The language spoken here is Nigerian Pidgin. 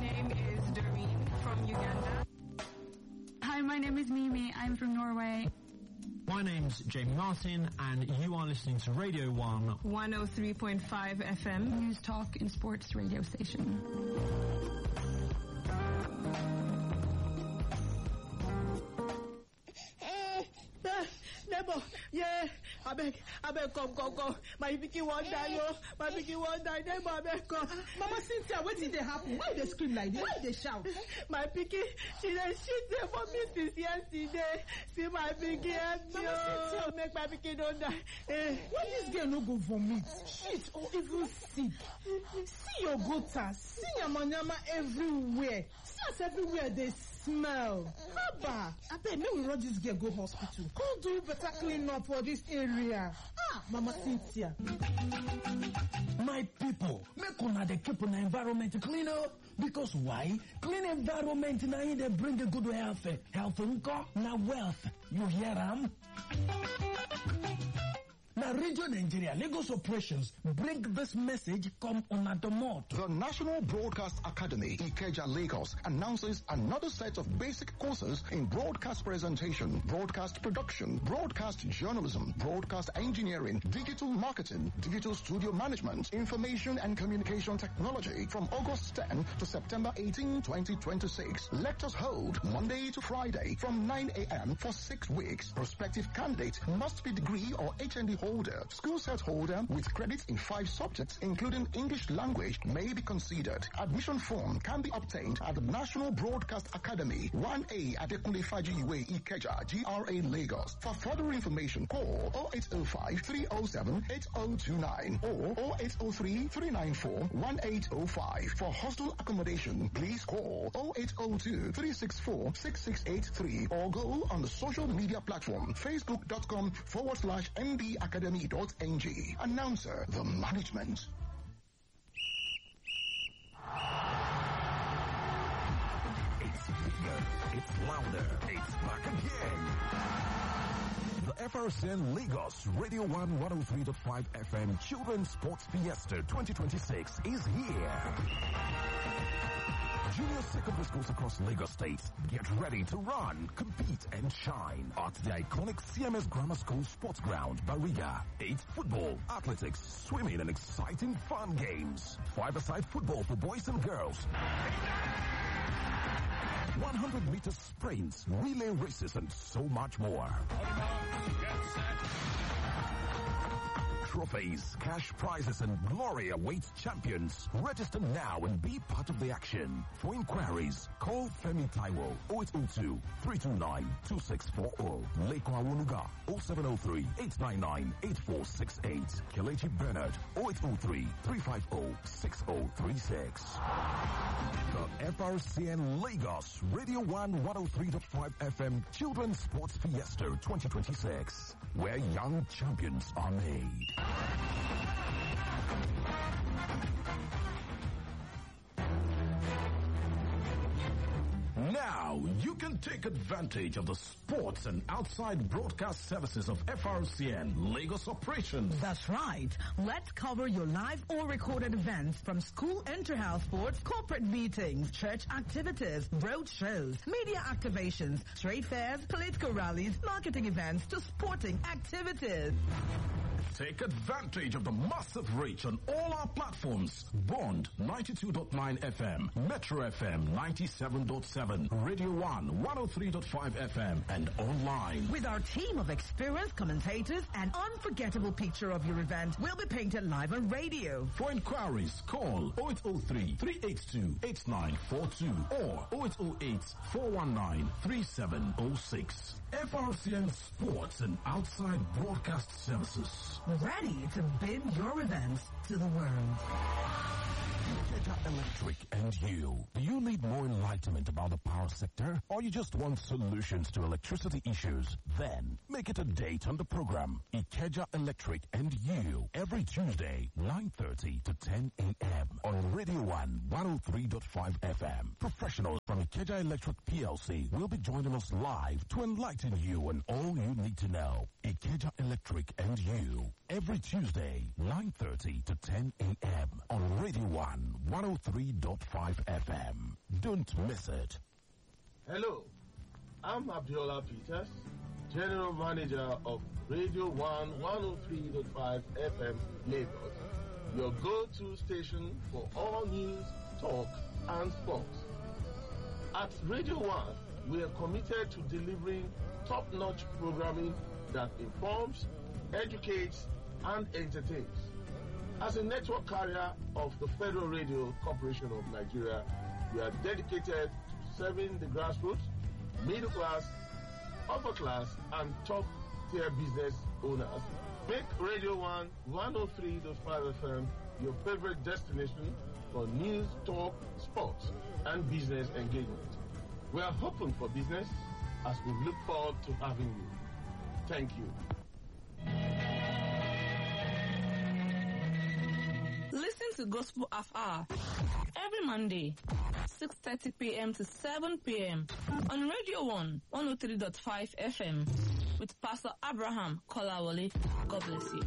name is Doreen from Uganda. Hi, my name is Mimi. I'm from Norway. My name's Jamie Martin, and you are listening to Radio 1 103.5 FM. News Talk and Sports radio station. Neighbor, yeah, I beg, come. My pikin won't die, yo. My pikin won't die, neighbor, I beg, come. Mama Cynthia, what did they happen? Why they scream like this? Why they shout? My pikin, she dey shit there for me since yesterday. See my pikin, help me, oh. Make my pikin don't die. Why this girl no go vomit, shit, or even sick? See your gutter, see yama everywhere. See us everywhere they smell. Haba, I beg, may we rush this girl go hospital. Come do better clean up for this area. Mama Cynthia. My people, make una dey keep una environment clean up. Because why? Clean environment na they bring a good health. Health nko na wealth. You hear am? Now, Radio Nigeria Lagos Operations bring this message come on a domot. The National Broadcast Academy, Ikeja, Lagos, announces another set of basic courses in broadcast presentation, broadcast production, broadcast journalism, broadcast engineering, digital marketing, digital studio management, information and communication technology from August 10 to September 18, 2026. Lectures hold Monday to Friday from 9 a.m. for 6 weeks. Prospective candidate must be degree or HND holder, school set holder with credits in 5 subjects, including English language, may be considered. Admission form can be obtained at the National Broadcast Academy, 1A Adekunle Fajiwe Ikeja, GRA Lagos. For further information, call 0805-307-8029 or 0803-394-1805. For hostel accommodation, please call 0802-364-6683 or go on the social media platform facebook.com/mbacademy.ng. Announcer, the management. It's bigger, it's louder, it's back again. The FRCN Lagos Radio 1 103.5 FM Children's Sports Fiesta 2026 is here. Junior secondary schools across Lagos State, get ready to run, compete, and shine at the iconic CMS Grammar School Sports Ground, Bariga. 8 football, athletics, swimming, and exciting fun games. 5-a-side football for boys and girls. 100-meter sprints, relay races, and so much more. Trophies, cash prizes, and glory awaits champions. Register now and be part of the action. For inquiries, call Femi Taiwo 0802-329-2640. Leko Awunuga 0703-899-8468. Kelechi Bernard 0803-350-6036. The FRCN Lagos Radio 1 103.5 FM Children's Sports Fiesta 2026, where young champions are made. Now you can take advantage of the sports and outside broadcast services of FRCN Lagos Operations. That's right. Let's cover your live or recorded events from school inter-house sports, corporate meetings, church activities, road shows, media activations, trade fairs, political rallies, marketing events to sporting activities. Take advantage of the massive reach on all our platforms. Bond 92.9 FM, Metro FM 97.7, Radio 1 103.5 FM, and online. With our team of experienced commentators, an unforgettable picture of your event will be painted live on radio. For inquiries, call 0803-382-8942 or 0808-419-3706. FRCN Sports and Outside Broadcast Services. Ready to bid your events to the world. Ikeja Electric and you. Do you need more enlightenment about the power sector? Or you just want solutions to electricity issues? Then make it a date on the program. Ikeja Electric and you. Every Tuesday, 9:30 to 10 a.m. on Radio 1 103.5 FM. Professionals from Ikeja Electric PLC will be joining us live to enlighten you on all you need to know. Ikeja Electric and you. Every Tuesday, 9:30 to 10 a.m. on Radio 1 103.5 103.5 FM. Don't miss it. Hello, I'm Abdiola Peters, General Manager of Radio 1 103.5 FM Lagos, your go-to station for all news, talk, and sports. At Radio 1, we are committed to delivering top-notch programming that informs, educates, and entertains. As a network carrier of the Federal Radio Corporation of Nigeria, we are dedicated to serving the grassroots, middle class, upper class, and top-tier business owners. Make Radio 1 103.5 FM your favorite destination for news, talk, sports, and business engagement. We are hoping for business as we look forward to having you. Thank you. Listen to Gospel Half Hour every Monday, 6:30 p.m. to 7 p.m. on Radio 1 103.5 FM with Pastor Abraham Kolawole. God bless you.